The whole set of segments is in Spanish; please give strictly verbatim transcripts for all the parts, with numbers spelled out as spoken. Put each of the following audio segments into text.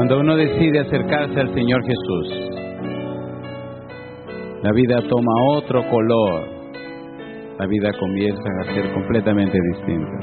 Cuando uno decide acercarse al Señor Jesús, la vida toma otro color, la vida comienza a ser completamente distinta.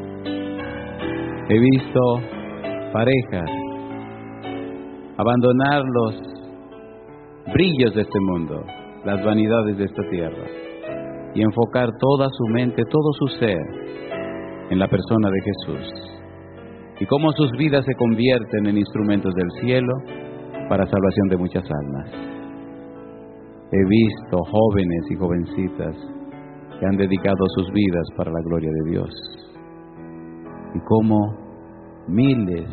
He visto parejas abandonar los brillos de este mundo, las vanidades de esta tierra, y enfocar toda su mente, todo su ser en la persona de Jesús, y cómo sus vidas se convierten en instrumentos del cielo para salvación de muchas almas. He visto jóvenes y jovencitas que han dedicado sus vidas para la gloria de Dios, y cómo miles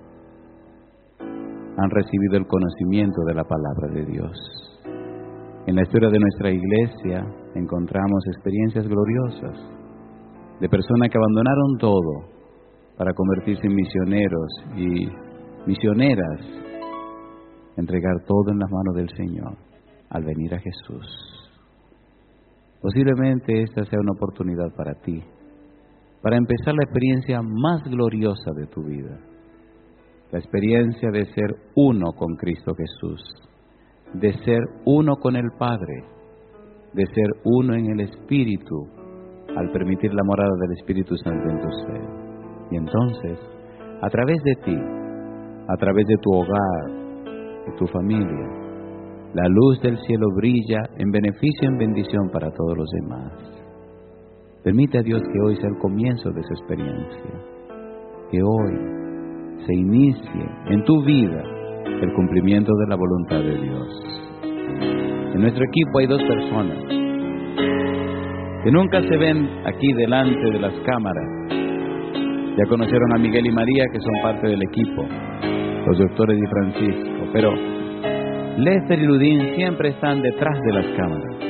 han recibido el conocimiento de la palabra de Dios. En la historia de nuestra iglesia encontramos experiencias gloriosas de personas que abandonaron todo para convertirse en misioneros y misioneras, entregar todo en las manos del Señor al venir a Jesús. Posiblemente esta sea una oportunidad para ti, para empezar la experiencia más gloriosa de tu vida, la experiencia de ser uno con Cristo Jesús, de ser uno con el Padre, de ser uno en el Espíritu, al permitir la morada del Espíritu Santo en tu ser. Y entonces, a través de ti, a través de tu hogar, de tu familia, la luz del cielo brilla en beneficio y en bendición para todos los demás. Permite a Dios que hoy sea el comienzo de esa experiencia, que hoy se inicie en tu vida el cumplimiento de la voluntad de Dios. En nuestro equipo hay dos personas que nunca se ven aquí delante de las cámaras. Ya conocieron a Miguel y María, que son parte del equipo, los doctores y Francisco, pero Lester y Ludín siempre están detrás de las cámaras.